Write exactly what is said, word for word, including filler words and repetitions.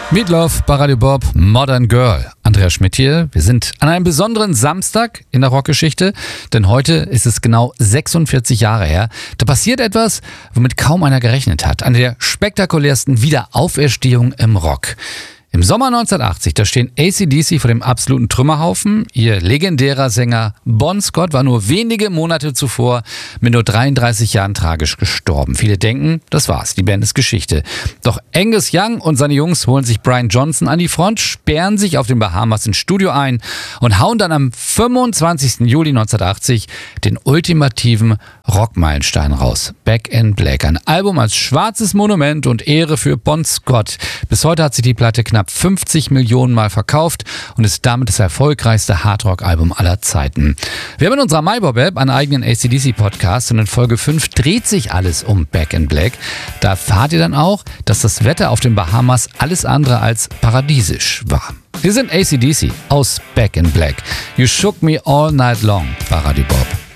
Meatloaf, bei Radio Bob, Modern Girl. Andreas Schmidt hier. Wir sind an einem besonderen Samstag in der Rockgeschichte, denn heute ist es genau sechsundvierzig Jahre her. Da passiert etwas, womit kaum einer gerechnet hat. Eine der spektakulärsten Wiederauferstehungen im Rock. Im Sommer neunzehnhundertachtzig, da stehen A C D C vor dem absoluten Trümmerhaufen. Ihr legendärer Sänger Bon Scott war nur wenige Monate zuvor mit nur dreiunddreißig Jahren tragisch gestorben. Viele denken, das war's, die Band ist Geschichte. Doch Angus Young und seine Jungs holen sich Brian Johnson an die Front, sperren sich auf den Bahamas ins Studio ein und hauen dann am fünfundzwanzigsten Juli neunzehnhundertachtzig den ultimativen Rockmeilenstein raus. Back in Black, ein Album als schwarzes Monument und Ehre für Bon Scott. Bis heute hat sich die Platte knapp fünfzig Millionen Mal verkauft und ist damit das erfolgreichste Hardrock-Album aller Zeiten. Wir haben in unserer MyBob-App einen eigenen A C D C-Podcast und in Folge fünf dreht sich alles um Back in Black. Da erfahrt ihr dann auch, dass das Wetter auf den Bahamas alles andere als paradiesisch war. Wir sind A C D C aus Back in Black. You Shook Me All Night Long bei Radio Bob.